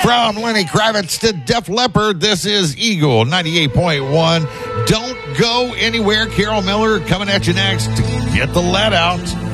From Lenny Kravitz to Def Leppard, this is Eagle 98.1. Don't go anywhere. Carol Miller coming at you next. Get the lead out.